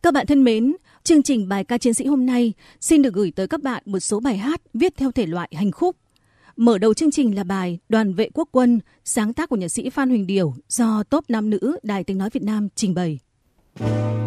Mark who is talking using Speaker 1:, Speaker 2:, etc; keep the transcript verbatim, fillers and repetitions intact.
Speaker 1: Các bạn thân mến, chương trình Bài ca chiến sĩ hôm nay xin được gửi tới các bạn một số bài hát viết theo thể loại hành khúc. Mở đầu chương trình là bài Đoàn vệ quốc quân, sáng tác của nhạc sĩ Phan Huỳnh Điểu do Top Nam nữ Đài Tiếng nói Việt Nam trình bày.